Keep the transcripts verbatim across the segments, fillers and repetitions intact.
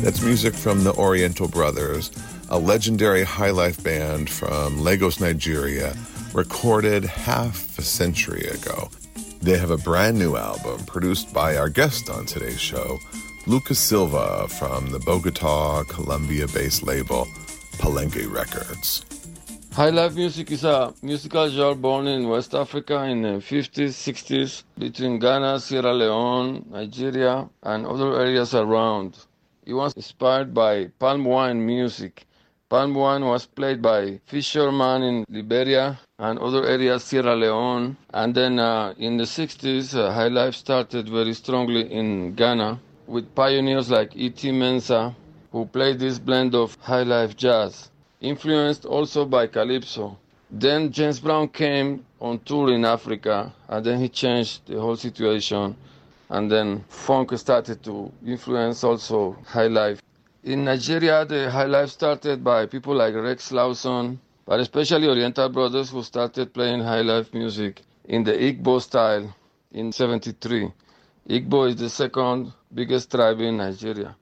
That's music from the Oriental Brothers, a legendary highlife band from Lagos, Nigeria, recorded half a century ago. They have a brand new album produced by our guest on today's show, Lucas Silva, from the Bogota, Colombia-based label Palenque Records. Highlife music is a musical genre born in West Africa in the fifties, sixties, between Ghana, Sierra Leone, Nigeria, and other areas around. It was inspired by palm wine music. Palm wine was played by fishermen in Liberia and other areas, Sierra Leone. And then uh, in the sixties, uh, Highlife started very strongly in Ghana with pioneers like E T Mensah, who played this blend of Highlife jazz, influenced also by Calypso. Then James Brown came on tour in Africa, and then he changed the whole situation. And then funk started to influence also Highlife. In Nigeria, the Highlife started by people like Rex Lawson, but especially Oriental Brothers, who started playing Highlife music in the Igbo style in seventy-three. Igbo is the second biggest tribe in Nigeria.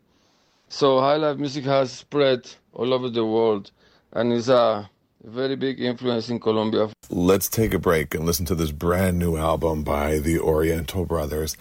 So Highlife music has spread all over the world and is a very big influence in Colombia. Let's take a break and listen to this brand new album by the Oriental Brothers.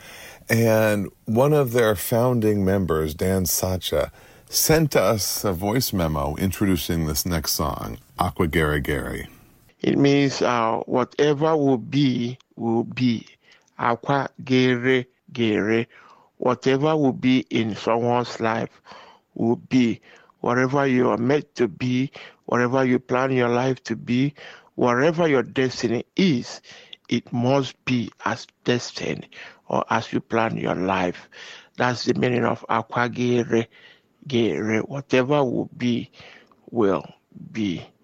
And one of their founding members, Dan Sacha, sent us a voice memo introducing this next song, Aqua Gary Gary. It means uh, whatever will be, will be. Aqua Gary Gary. Whatever will be in someone's life will be. Whatever you are meant to be, whatever you plan your life to be, whatever your destiny is, it must be as destined or as you plan your life. That's the meaning of Aqua Gere Gere. Whatever will be, will be.